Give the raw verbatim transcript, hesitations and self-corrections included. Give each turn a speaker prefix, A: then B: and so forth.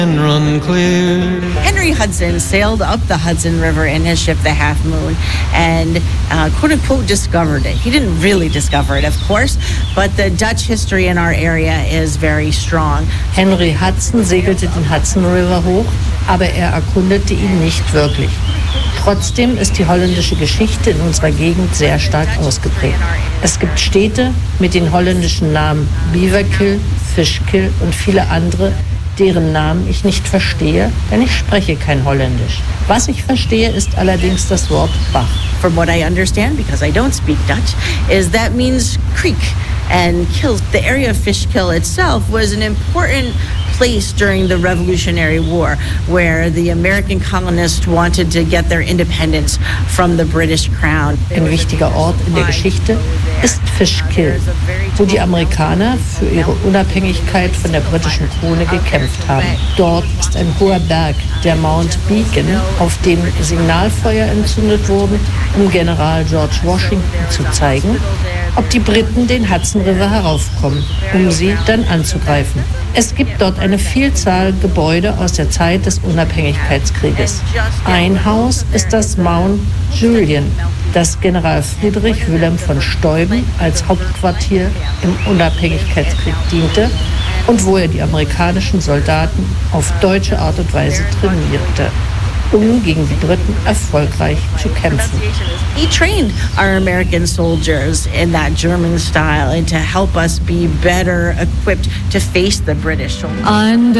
A: Henry Hudson sailed up the Hudson River in his ship, the Half Moon, and uh, quote-unquote discovered it. He didn't really discover it, of course, but the Dutch history in our area is very strong.
B: Henry Hudson segelte den Hudson River hoch, aber er erkundete ihn nicht wirklich. Trotzdem ist die holländische Geschichte in unserer Gegend sehr stark ausgeprägt. Es gibt Städte mit den holländischen Namen Beaverkill, Fishkill und viele andere, deren Namen ich nicht verstehe, denn ich spreche kein Holländisch. Was ich verstehe, ist allerdings das Wort Bach.
A: From what I understand, because I don't speak Dutch, is that means creek and kill. The area of Fishkill itself was an important place during the Revolutionary War, where the American colonists wanted to get their independence from the British Crown.
B: Ein wichtiger Ort in der Geschichte ist Fishkill, wo die Amerikaner für ihre Unabhängigkeit von der britischen Krone gekämpft haben. Dort ist ein hoher Berg, der Mount Beacon, auf dem Signalfeuer entzündet wurden, um General George Washington zu zeigen, ob die Briten den Hudson River heraufkommen, um sie dann anzugreifen. Es gibt dort eine Vielzahl Gebäude aus der Zeit des Unabhängigkeitskrieges. Ein Haus ist das Mount Julian, das General Friedrich Wilhelm von Steuben als Hauptquartier im Unabhängigkeitskrieg diente und wo er die amerikanischen Soldaten auf deutsche Art und Weise trainierte, um gegen die Briten erfolgreich zu kämpfen.
A: He trained our American soldiers in that German style and to help us be better equipped to face the British.
C: And